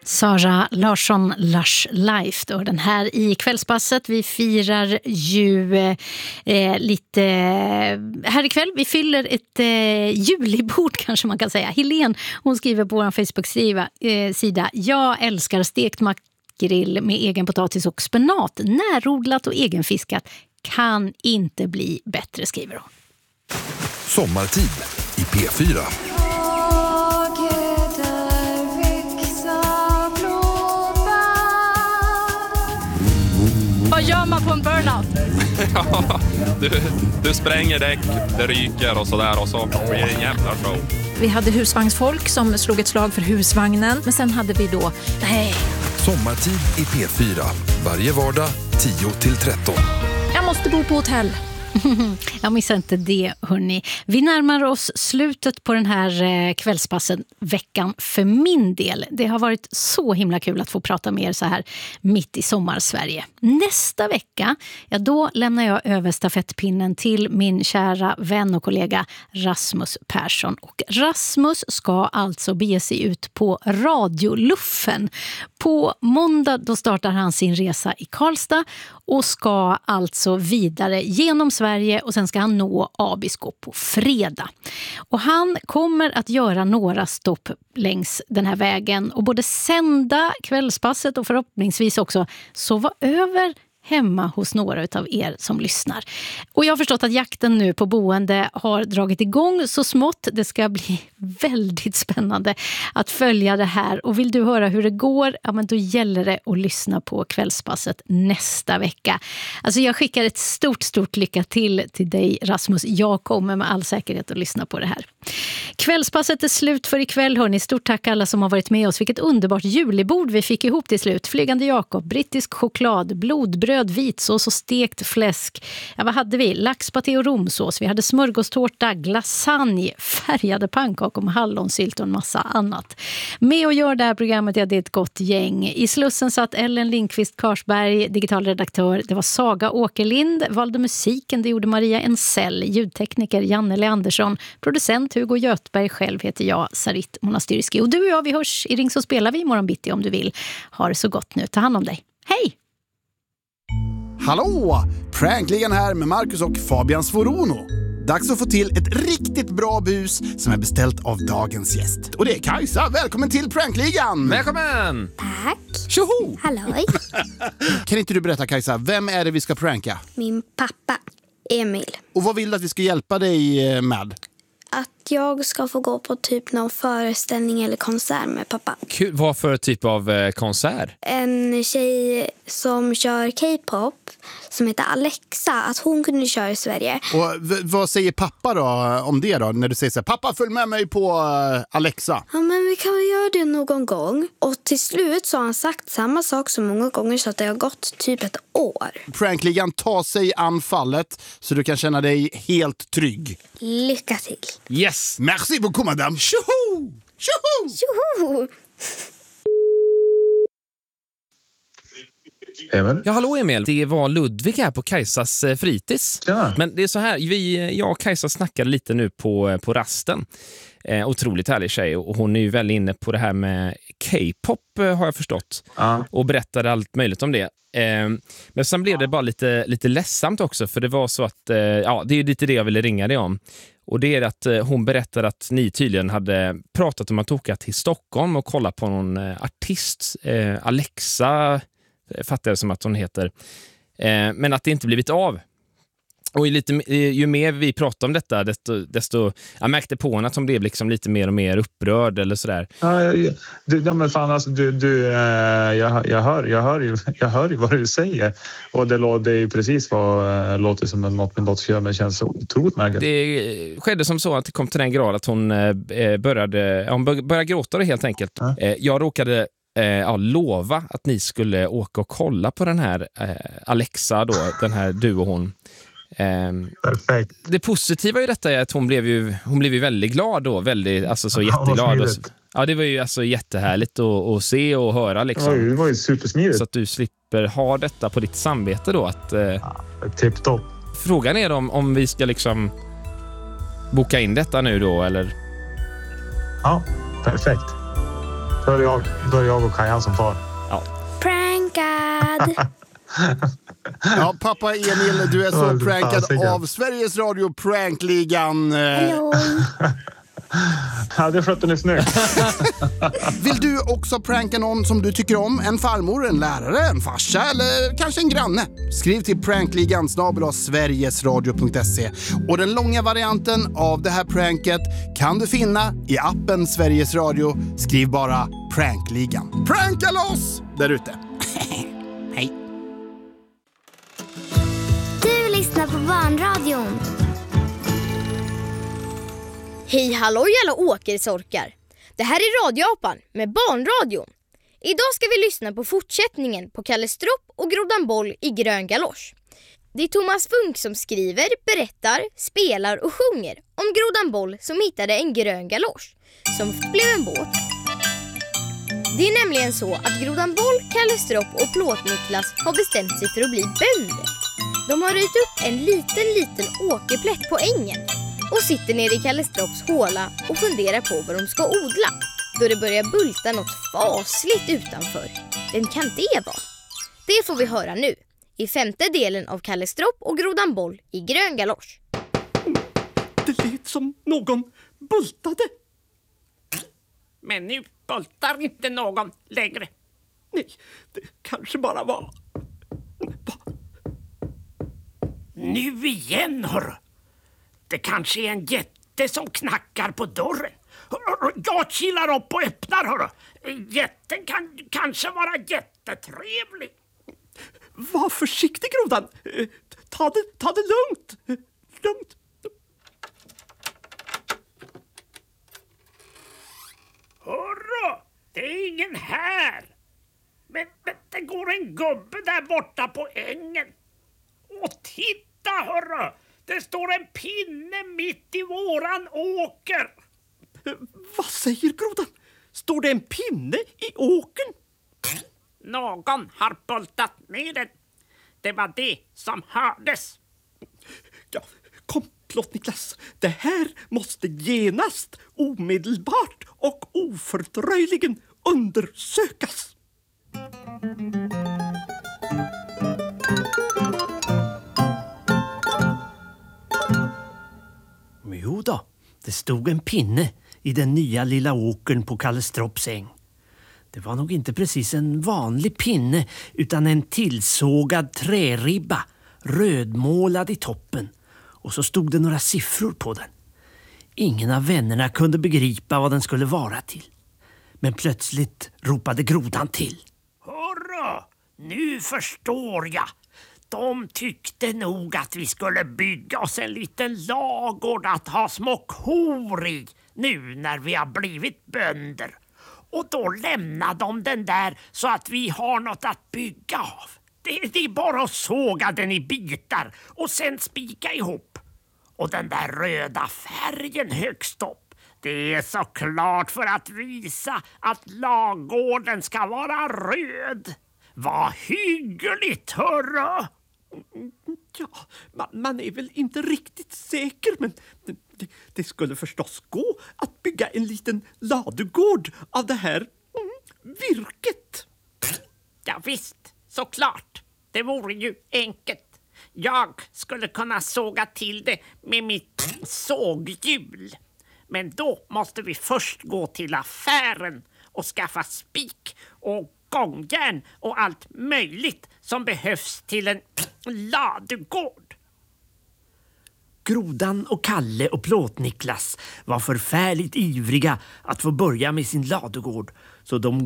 Sara Larsson, Lush Life då, den här i kvällspasset. Vi firar ju lite här ikväll. Vi fyller ett julibord kanske man kan säga. Helene, hon skriver på vår Facebook-sida: jag älskar stekt makrill med egen potatis och spenat. Närodlat och egenfiskat. Kan inte bli bättre, skriver hon. Sommartid i P4. Vad gör man på en burnout? Ja, du spränger däck, det ryker och sådär, och så blir det en jävla show. Vi hade husvagnsfolk som slog ett slag för husvagnen. Men sen hade vi då... Sommartid i P4. Varje vardag 10-13. Jag måste bo på hotell. Jag missar inte det, hörni. Vi närmar oss slutet på den här kvällspassen veckan för min del. Det har varit så himla kul att få prata med er så här mitt i sommar-Sverige. Nästa vecka, ja, då lämnar jag över stafettpinnen till min kära vän och kollega Rasmus Persson. Och Rasmus ska alltså bege sig ut på radioluffen. På måndag då startar han sin resa i Karlstad och ska alltså vidare genom Sverige, och sen ska han nå Abisko på fredag. Och han kommer att göra några stopp längs den här vägen och både sända kvällspasset och förhoppningsvis också sova över hemma hos några av er som lyssnar. Och jag har förstått att jakten nu på boende har dragit igång så smått. Det ska bli väldigt spännande att följa det här. Och vill du höra hur det går, ja, men då gäller det att lyssna på kvällspasset nästa vecka. Alltså jag skickar ett stort lycka till dig, Rasmus. Jag kommer med all säkerhet att lyssna på det här. Kvällspasset är slut för ikväll, hörni. Stort tack alla som har varit med oss. Vilket underbart julibord vi fick ihop till slut. Flygande Jakob, brittisk choklad, blodbröd, vitsås och stekt fläsk. Ja, vad hade vi? Laxpaté och romsås. Vi hade smörgåstårta, lasagne, färgade pannkakor med hallonsylt och en massa annat. Med och gör det här programmet, ja, det är ett gott gäng. I Slussen satt Ellen Lindqvist Karsberg, digital redaktör. Det var Saga Åkerlind. Valde musiken, det gjorde Maria Ensell. Ljudtekniker Janne Andersson. Producent Hugo Götberg. Själv heter jag Sarit Monastyrski. Och du och jag, vi hörs i Ring så spelar vi imorgon bitti om du vill. Ha det så gott nu. Ta hand om dig. Hej! Hallå! Prankligan här med Marcus och Fabian Svorono. Dags att få till ett riktigt bra bus som är beställt av dagens gäst. Och det är Kajsa. Välkommen till Prankligan! Välkommen! Tack. Tjoho! Halloj. Kan inte du berätta, Kajsa, vem är det vi ska pranka? Min pappa, Emil. Och vad vill du att vi ska hjälpa dig med? Att jag ska få gå på typ någon föreställning eller konsert med pappa. Kul. Vad för typ av konsert? En tjej som kör K-pop som heter Alexa, att hon kunde köra i Sverige. Och vad säger pappa då om det då? När du säger så här, pappa följ med mig på Alexa. Ja, men vi kan väl göra det någon gång. Och till slut så har han sagt samma sak så många gånger så att det har gått typ ett år. Prankligan tar sig anfallet så du kan känna dig helt trygg. Lycka till. Yes! Merci beaucoup, madame. Tjoho! Tjoho! Tjoho! Emil? Ja, hallå Emil. Det var Ludvig här på Kajsas fritids. Ja. Men det är så här, jag och Kajsa snackade lite nu på rasten. Otroligt härlig tjej, och hon är ju väldigt inne på det här med K-pop har jag förstått. Ja. Och berättade allt möjligt om det. Men sen blev det bara lite ledsamt också, för det var så att, ja, det är ju lite det jag ville ringa dig om. Och det är att hon berättade att ni tydligen hade pratat om att åka till Stockholm och kolla på någon artist, Alexa, fattar jag som att hon heter. Men att det inte blivit av. Och ju mer vi pratar om detta, desto jag märkte på henne att hon blev liksom lite mer och mer upprörd eller sådär. Ja, men fan alltså, jag hör ju vad du säger. Och det är ju precis vad låter som något min dotter gör, men känns så otroligt märkligt. Det skedde som så att det kom till den grad att hon började gråta helt enkelt. Jag råkade lova att ni skulle åka och kolla på den här Alexa då, den här du och hon. Perfekt. Det positiva i detta är att hon blev ju väldigt glad då, alltså så jätteglad. Ja, det var ju alltså jättehärligt att se och höra liksom. Oj, det var ju supersmidigt. Så att du slipper ha detta på ditt samvete då att tipptopp. Frågan är om vi ska liksom boka in detta nu då eller? Ja, perfekt. Då är jag och Kajan som far. Ja. Prankad! Ja, pappa Emil, du är så Ja, prankad fasiken. av Sveriges Radio Prankligan. Hallå! Ja, det skötte ni snyggt. Vill du också pranka någon som du tycker om? En farmor, en lärare, en farsa eller kanske en granne? Skriv till prankligan@sverigesradio.se. Och den långa varianten av det här pranket kan du finna i appen Sveriges Radio. Skriv bara Prankligan. Pranka loss där ute! Hej! Du lyssnar på Barnradion. Hej halloj alla åkersorkar! Det här är Radioapan med Barnradion. Idag ska vi lyssna på fortsättningen på Kalle Stropp och Grodan Boll i grön galosch. Det är Thomas Funk som skriver, berättar, spelar och sjunger om Grodan Boll som hittade en grön galosch som blev en båt. Det är nämligen så att Grodan Boll, Kalle Stropp och Plåt-Niklas har bestämt sig för att bli bönder. De har röjt upp en liten åkerplätt på ängen och sitter nere i Kalle Stropps håla och funderar på vad de ska odla. Då det börjar bulta något fasligt utanför. Vem kan det vara? Det får vi höra nu i 5:e delen av Kalle Stropp och Grodan Boll i grön galosch. Det lät som någon bultade. Men nu bultar inte någon längre. Nej, det kanske bara var... Nu igen, hörru. Det kanske är en jätte som knackar på dörren. Jag kilar upp och öppnar, hörru. Jätten kan kanske vara jättetrevlig. Var försiktig, Grodan. Ta det lugnt. Lugnt. Hörru, det är ingen här. Men det går en gubbe där borta på ängen. Och titta, hörru. Det står en pinne mitt i våran åker. Vad säger Grodan? Står det en pinne i åkern? Någon har bultat ner den. Det var det som hördes. Ja, kom Plåt-Niklas. Det här måste genast, omedelbart och ofördröjligen undersökas. Jo då, det stod en pinne i den nya lilla åkern på Kalle Stropps äng. Det var nog inte precis en vanlig pinne utan en tillsågad träribba, rödmålad i toppen. Och så stod det några siffror på den. Ingen av vännerna kunde begripa vad den skulle vara till. Men plötsligt ropade Grodan till. Hörru, nu förstår jag. De tyckte nog att vi skulle bygga oss en liten lagård att ha små kor i nu när vi har blivit bönder. Och då lämnar de den där så att vi har något att bygga av. Det är bara att såga den i bitar och sen spika ihop. Och den där röda färgen högst upp, det är såklart för att visa att lagården ska vara röd. Vad hyggligt, hörru! Ja, man är väl inte riktigt säker, men det skulle förstås gå att bygga en liten ladugård av det här virket. Ja visst, såklart. Det vore ju enkelt. Jag skulle kunna såga till det med mitt såghjul. Men då måste vi först gå till affären och skaffa spik och gångjärn och allt möjligt som behövs till en ladugård. Grodan och Kalle och Plåt-Niklas var förfärligt ivriga att få börja med sin ladugård, så de